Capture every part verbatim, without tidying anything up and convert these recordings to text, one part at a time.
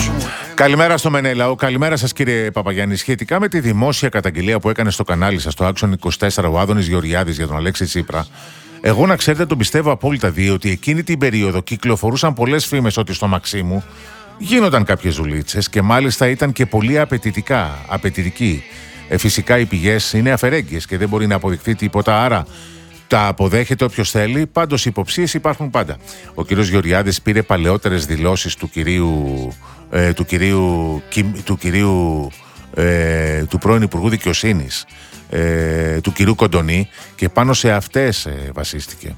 Καλημέρα στο Μενέλαο, καλημέρα σας κύριε Παπαγιάννη. Σχετικά με τη δημόσια καταγγελία που έκανε στο κανάλι σας, στο Άξον είκοσι τέσσερα, ο Άδωνης Γεωργιάδης για τον Αλέξη Τσίπρα, εγώ να ξέρετε τον πιστεύω απόλυτα, διότι εκείνη την περίοδο κυκλοφορούσαν πολλές φήμες ότι στο Μαξίμου γίνονταν κάποιες δουλίτσες και μάλιστα ήταν και πολύ απαιτητικά, απαιτητικοί. Ε, φυσικά οι πηγές είναι αφαιρέγγιες και δεν μπορεί να αποδειχθεί τίποτα, άρα τα αποδέχεται όποιος θέλει, πάντως υποψίες υπάρχουν πάντα. Ο κύριος Γεωργιάδης πήρε παλαιότερες δηλώσεις του κυρίου, ε, του κυρίου, του, κυρίου ε, του πρώην Υπουργού Δικαιοσύνης, ε, του κυρίου Κοντονή, και πάνω σε αυτές ε, βασίστηκε.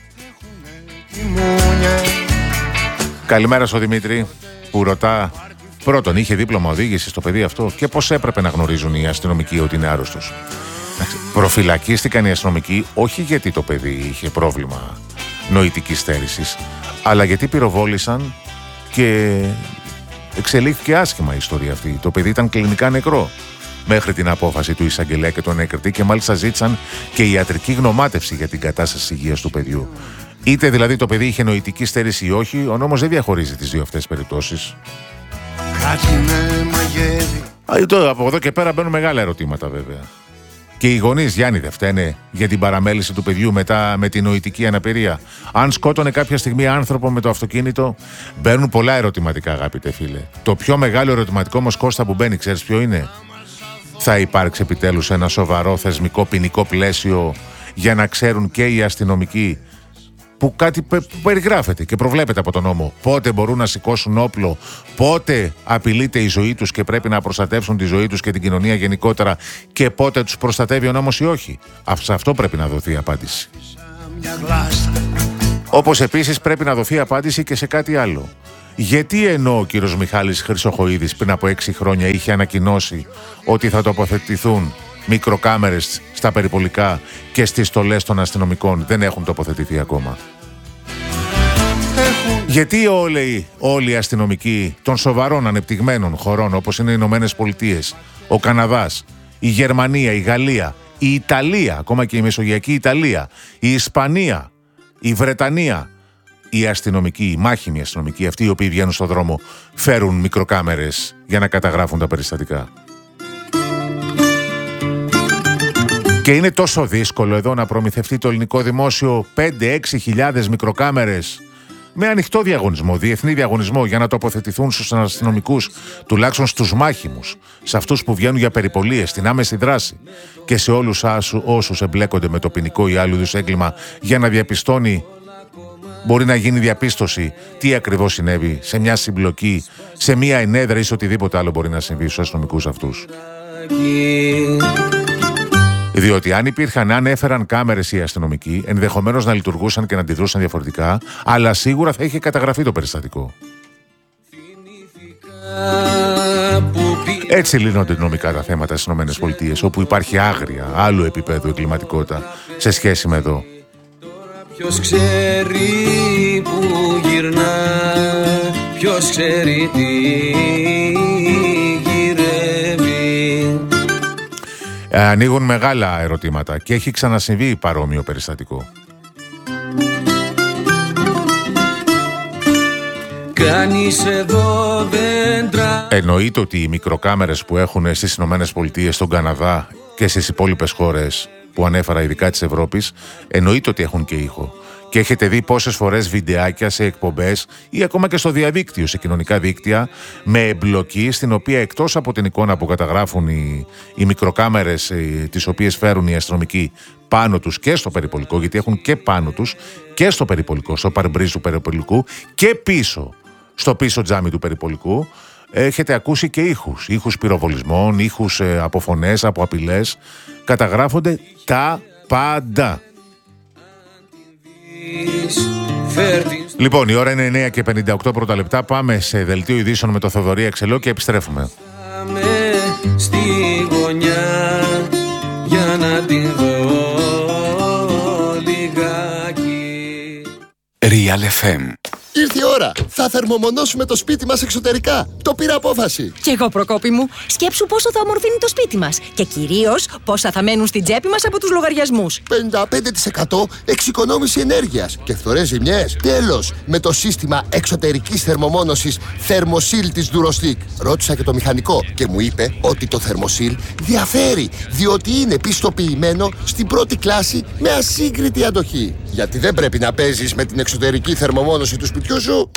Καλημέρα στο Δημήτρη που ρωτά, πρώτον, είχε δίπλωμα οδήγηση στο παιδί αυτό και πώς έπρεπε να γνωρίζουν οι αστυνομικοί ότι είναι άρρωστος? Προφυλακίστηκαν οι αστυνομικοί όχι γιατί το παιδί είχε πρόβλημα νοητικής στέρησης, αλλά γιατί πυροβόλησαν και εξελίχθηκε άσχημα η ιστορία αυτή. Το παιδί ήταν κλινικά νεκρό μέχρι την απόφαση του εισαγγελέα και τον έκρητη, και μάλιστα ζήτησαν και ιατρική γνωμάτευση για την κατάσταση υγείας του παιδιού. Είτε δηλαδή το παιδί είχε νοητική στέρηση ή όχι, ο νόμος δεν διαχωρίζει τις δύο αυτές περιπτώσεις. Κάτι με μαγεύει. Από εδώ και πέρα μπαίνουν μεγάλα ερωτήματα βέβαια. Και οι γονείς, Γιάννη, δεν φταίνε για την παραμέληση του παιδιού μετά με την νοητική αναπηρία? Αν σκότωνε κάποια στιγμή άνθρωπο με το αυτοκίνητο, μπαίνουν πολλά ερωτηματικά, αγαπητέ φίλε. Το πιο μεγάλο ερωτηματικό όμως, Κώστα, που μπαίνει, ξέρεις ποιο είναι? Θα υπάρξει επιτέλους ένα σοβαρό θεσμικό ποινικό πλαίσιο για να ξέρουν και οι αστυνομικοί, που κάτι που περιγράφεται και προβλέπεται από τον νόμο, πότε μπορούν να σηκώσουν όπλο, πότε απειλείται η ζωή τους και πρέπει να προστατεύσουν τη ζωή τους και την κοινωνία γενικότερα, και πότε τους προστατεύει ο νόμος ή όχι? Σε αυτό πρέπει να δοθεί απάντηση. Όπως επίσης πρέπει να δοθεί απάντηση και σε κάτι άλλο. Γιατί ενώ ο κύριος Μιχάλης Χρυσοχοΐδης πριν από έξι χρόνια είχε ανακοινώσει ότι θα τοποθετηθούν μικροκάμερες στα περιπολικά και στις στολές των αστυνομικών, δεν έχουν τοποθετηθεί ακόμα? Γιατί όλοι, όλοι οι αστυνομικοί των σοβαρών ανεπτυγμένων χωρών όπως είναι οι Ηνωμένες Πολιτείες, ο Καναδάς, η Γερμανία, η Γαλλία, η Ιταλία, ακόμα και η Μεσογειακή Ιταλία, η Ισπανία, η Βρετανία, οι αστυνομικοί, οι μάχημοι αστυνομικοί, αυτοί οι οποίοι βγαίνουν στον δρόμο, φέρουν μικροκάμερες για να καταγράφουν τα περιστατικά? Και είναι τόσο δύσκολο εδώ να προμηθευτεί το ελληνικό δημόσιο πέντε με έξι χιλιάδες μικροκάμερες με ανοιχτό διαγωνισμό, διεθνή διαγωνισμό, για να τοποθετηθούν στους αστυνομικούς, τουλάχιστον στους μάχημους, σε αυτούς που βγαίνουν για περιπολίες, στην άμεση δράση, και σε όλους όσους εμπλέκονται με το ποινικό ή άλλου είδους έγκλημα, για να διαπιστώνει, μπορεί να γίνει διαπίστωση τι ακριβώς συνέβη σε μια συμπλοκή, σε μια ενέδρα ή σε οτιδήποτε άλλο μπορεί να συμβεί στους αστυνομικούς αυτούς? Διότι αν υπήρχαν, αν έφεραν κάμερες οι αστυνομικοί, ενδεχομένως να λειτουργούσαν και να αντιδρούσαν διαφορετικά, αλλά σίγουρα θα είχε καταγραφεί το περιστατικό. Έτσι λύνονται νομικά τα θέματα στις ΗΠΑ, όπου υπάρχει άγρια άλλου επίπεδου εγκληματικότητα σε σχέση με εδώ. Ποιος ξέρει που γυρνά, ποιος ξέρει τι γυρεύει. Ανοίγουν μεγάλα ερωτήματα και έχει ξανασυμβεί παρόμοιο περιστατικό. Κάνεις εδώ δέντρα. Εννοείται ότι οι μικροκάμερες που έχουν στις Ηνωμένες Πολιτείες, στον Καναδά και στις υπόλοιπες χώρες που ανέφερα, ειδικά της Ευρώπης, εννοείται ότι έχουν και ήχο. Και έχετε δει πόσες φορές βιντεάκια σε εκπομπές ή ακόμα και στο διαδίκτυο, σε κοινωνικά δίκτυα, με εμπλοκή, στην οποία εκτός από την εικόνα που καταγράφουν οι, οι μικροκάμερες, οι, τις οποίες φέρουν οι αστυνομικοί πάνω τους και στο περιπολικό, γιατί έχουν και πάνω τους και στο περιπολικό, στο παρμπρίζ του περιπολικού και πίσω, στο πίσω τζάμι του περιπολικού, έχετε ακούσει και ήχους, ήχους πυροβολισμών, ήχους ε, από φωνές, από απειλές. Καταγράφονται τα πάντα. Λοιπόν, η ώρα είναι εννιά και πενήντα οκτώ πρώτα λεπτά. Πάμε σε δελτίο ειδήσεων με το Θοδωρή Εξελό και επιστρέφουμε. Στη γωνιά για να την δω λιγάκι. Real εφ εμ Ήρθε η ώρα. Θα θερμομονώσουμε το σπίτι μας εξωτερικά. Το πήρα απόφαση. Κι εγώ, Προκόπη μου. Σκέψου πόσο θα ομορφύνει το σπίτι μας. Και κυρίως πόσα θα μένουν στην τσέπη μας από τους λογαριασμούς. πενήντα πέντε τοις εκατό εξοικονόμηση ενέργειας και φθορές ζημιές. Τέλος, με το σύστημα εξωτερικής θερμομόνωσης Thermosil της Durostic. Ρώτησα και το μηχανικό και μου είπε ότι το Thermosil διαφέρει, διότι είναι πιστοποιημένο στην πρώτη κλάση με ασύγκριτη αντοχή. Γιατί δεν πρέπει να παίζεις με την εξωτερική θερμομόνωση του σπιτιού σου.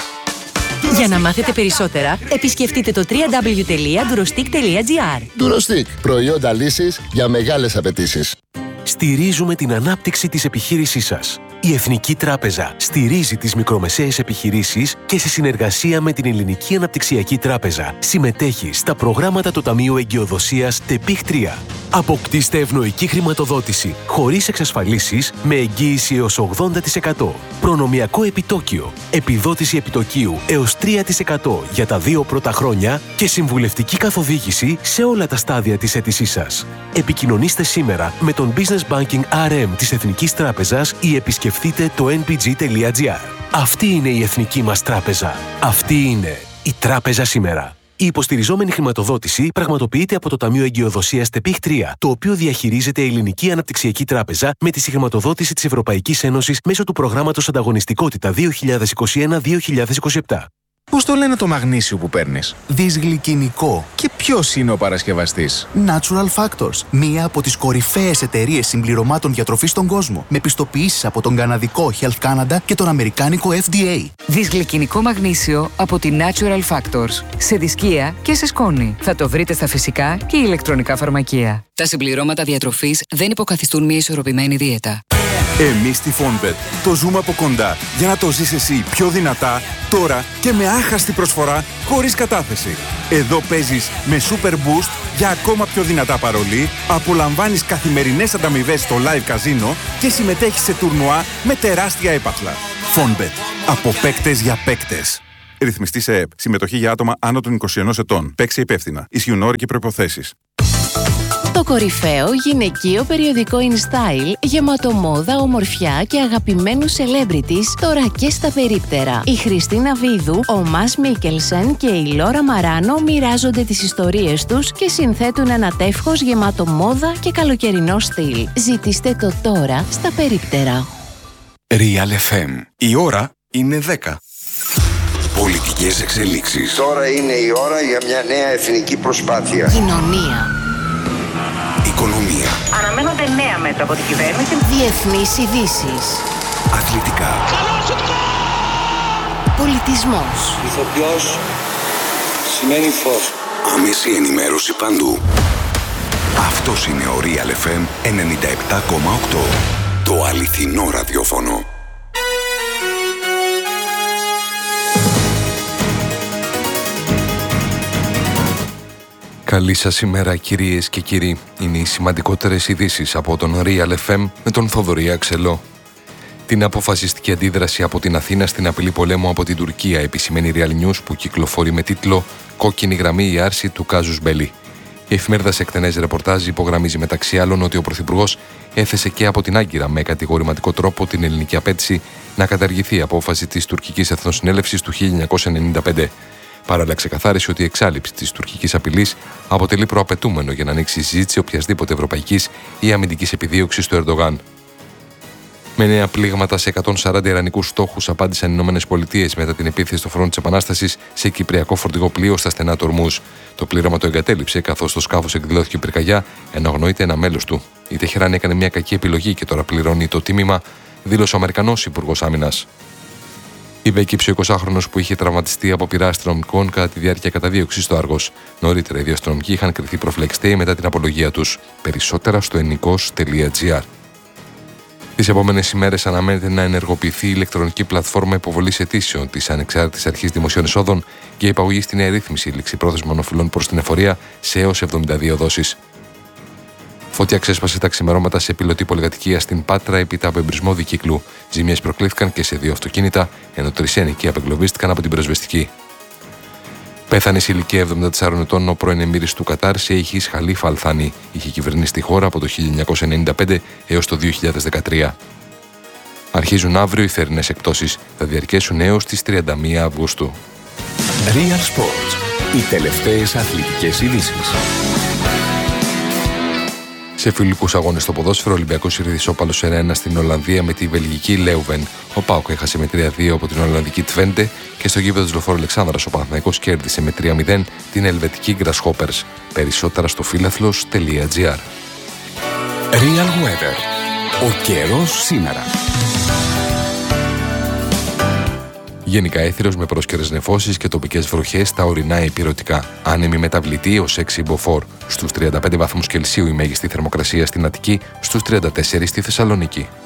Για να μάθετε περισσότερα, επισκεφτείτε το double-u double-u double-u τελεία durostic τελεία gr. Durostic, προϊόντα λύσης για μεγάλες απαιτήσεις. Στηρίζουμε την ανάπτυξη της επιχείρησής σας. Η Εθνική Τράπεζα στηρίζει τις μικρομεσαίες επιχειρήσεις και σε συνεργασία με την Ελληνική Αναπτυξιακή Τράπεζα συμμετέχει στα προγράμματα του Ταμείου Εγκυοδοσίας ΤΕΠΙΧ τρία. Αποκτήστε ευνοϊκή χρηματοδότηση χωρίς εξασφαλίσεις με εγγύηση έως ογδόντα τοις εκατό. Προνομιακό επιτόκιο, επιδότηση επιτοκίου έως τρία τοις εκατό για τα δύο πρώτα χρόνια και συμβουλευτική καθοδήγηση σε όλα τα στάδια της αίτησής σας. Επικοινωνήστε σήμερα με τον Business Banking αρ εμ της Εθνικής Τράπεζας ή επισκεφτείτε το εν πι τζι τελεία τζι αρ. Αυτή είναι η εθνική μας τράπεζα. Αυτή είναι η τράπεζα σήμερα. Η υποστηριζόμενη χρηματοδότηση πραγματοποιείται από το Ταμείο Εγκυοδοσίας ΤΕΠΙΧ τρία, το οποίο διαχειρίζεται η Ελληνική Αναπτυξιακή Τράπεζα με τη συγχρηματοδότηση της Ευρωπαϊκής Ένωσης μέσω του προγράμματος Ανταγωνιστικότητα δύο χιλιάδες είκοσι ένα δύο χιλιάδες είκοσι επτά. Πώς το λένε το μαγνήσιο που παίρνεις? Δυσγλυκινικό. Και ποιος είναι ο παρασκευαστής? Natural Factors. Μία από τις κορυφαίες εταιρείες συμπληρωμάτων διατροφής στον κόσμο. Με πιστοποιήσεις από τον καναδικό Health Canada και τον αμερικάνικο εφ ντι έι. Δυσγλυκινικό μαγνήσιο από τη Natural Factors. Σε δισκία και σε σκόνη. Θα το βρείτε στα φυσικά και ηλεκτρονικά φαρμακεία. Τα συμπληρώματα διατροφής δεν υποκαθιστούν μια ισορροπημένη δίαιτα. Εμείς στη Fonbet το ζούμε από κοντά για να το ζεις εσύ πιο δυνατά, τώρα και με άχαστη προσφορά χωρίς κατάθεση. Εδώ παίζεις με Super Boost για ακόμα πιο δυνατά παρολί, απολαμβάνεις καθημερινές ανταμοιβές στο live καζίνο και συμμετέχεις σε τουρνουά με τεράστια έπαθλα. Fonbet. Από παίκτες για παίκτες. Ρυθμιστή σε ΕΕΠ. Συμμετοχή για άτομα άνω των είκοσι ενός ετών. Παίξε υπεύθυνα. Ισχύουν όροι και προϋποθέσεις. Το κορυφαίο γυναικείο περιοδικό InStyle, γεμάτο μόδα, ομορφιά και αγαπημένους celebrities, τώρα και στα περίπτερα. Η Χριστίνα Βίδου, ο Μας Μίκελσεν και η Λόρα Μαράνο μοιράζονται τις ιστορίες τους και συνθέτουν ένα τεύχος γεμάτο μόδα και καλοκαιρινό στυλ. Ζητήστε το τώρα στα περίπτερα. Real εφ εμ. Η ώρα είναι δέκα. Πολιτικές εξελίξεις. Τώρα είναι η ώρα για μια νέα εθνική προσπάθεια. Κοινωνία. Οικονομία. Αναμένονται νέα μέτρα από την κυβέρνηση. Διεθνείς ειδήσεις. Αθλητικά. Πολιτισμός. Ηθοποιός σημαίνει φως. Άμεση ενημέρωση παντού. Αυτός είναι ο Real εφ εμ ενενήντα επτά κόμμα οκτώ. Το αληθινό ραδιόφωνο. Καλή σας ημέρα κυρίες και κύριοι. Είναι οι σημαντικότερες ειδήσεις από τον Real εφ εμ με τον Θοδωρή Αξελό. Την αποφασιστική αντίδραση από την Αθήνα στην απειλή πολέμου από την Τουρκία επισημαίνει Real News που κυκλοφορεί με τίτλο «Κόκκινη γραμμή η άρση του κάζους μπέλι». Η εφημερίδα σε εκτενές ρεπορτάζ υπογραμμίζει μεταξύ άλλων ότι ο Πρωθυπουργός έθεσε και από την Άγκυρα με κατηγορηματικό τρόπο την ελληνική απέτηση να καταργηθεί η απόφαση της τουρκικής εθνοσυνέλευσης του χίλια εννιακόσια ενενήντα πέντε. Παράλληλα, ξεκαθάρισε ότι η εξάλειψη της τουρκικής απειλής αποτελεί προαπαιτούμενο για να ανοίξει η συζήτηση οποιασδήποτε ευρωπαϊκής ή αμυντικής επιδίωξης του Ερντογάν. Με νέα πλήγματα σε εκατόν σαράντα ιρανικούς στόχους απάντησαν οι Ηνωμένες Πολιτείες μετά την επίθεση στο φρόντο της Επανάστασης σε κυπριακό φορτηγό πλοίο στα στενά του Ορμούζ. Το πλήρωμα το εγκατέλειψε καθώς το σκάφος εκδηλώθηκε πυρκαγιά ενώ αγνοείται ένα μέλος του. Η Τεχεράνη έκανε μια κακή επιλογή και τώρα πληρώνει το τίμημα, δήλωσε ο Αμερικανός Υπουργός Άμυνας. Είπε εκεί ο εικοσάχρονος που είχε τραυματιστεί από πειρά αστυνομικών κατά τη διάρκεια καταδίωξης στο Άργος. Νωρίτερα, οι δύο αστυνομικοί είχαν κριθεί προφυλακιστέοι μετά την απολογία τους. Περισσότερα στο ενικός τελεία τζι άρ. Τις επόμενες ημέρες αναμένεται να ενεργοποιηθεί η ηλεκτρονική πλατφόρμα υποβολής αιτήσεων της Ανεξάρτητης Αρχής Δημοσίων Εσόδων για υπαγωγή στη νέα ρύθμιση ληξιπρόθεσμων οφειλών προς την εφορία σε έως εβδομήντα δύο δόσεις. Φωτιά ξέσπασε τα ξημερώματα σε πιλωτή πολυκατοικία στην Πάτρα επί από εμπρισμό δικύκλου. Ζημιές προκλήθηκαν και σε δύο αυτοκίνητα, ενώ τρεις ένοικοι απεγκλωβίστηκαν από την πυροσβεστική. Πέθανε σε ηλικία εβδομήντα τεσσάρων ετών ο πρώην εμμύρης του Κατάρ Σέιχης Χαλίφα Αλθάνη. Είχε κυβερνήσει τη χώρα από το χίλια εννιακόσια ενενήντα πέντε έως το δύο χιλιάδες δεκατρία. Αρχίζουν αύριο οι θερινές εκπτώσεις. Θα διαρκέσουν έως τις τριάντα μία Αυγούστου. Real Sports. Οι τελευταίες αθλητικές ειδήσεις. Σε φιλικούς αγώνες στο ποδόσφαιρο, ο Ολυμπιακός Ηρδυσόπαλος ένα ένα στην Ολλανδία με τη βελγική Λέουβεν. Ο ΠΑΟΚ έχασε με τρία δύο από την Ολλανδική Τβέντε και στο γήπεδο της Λεωφόρου Αλεξάνδρας ο Παναθηναϊκός κέρδισε με τρία μηδέν την Ελβετική Grasshoppers. Περισσότερα στο φύλαθλος τελεία τζι άρ. Real Weather. Ο καιρός σήμερα. Γενικά έθυρος με πρόσκαιρες νεφώσεις και τοπικές βροχές στα ορεινά υπηρετικά. Άνεμη μεταβλητή ως έξι μποφόρ. Στους τριάντα πέντε βαθμούς Κελσίου η μέγιστη θερμοκρασία στην Αττική, στους τριάντα τέσσερα στη Θεσσαλονίκη.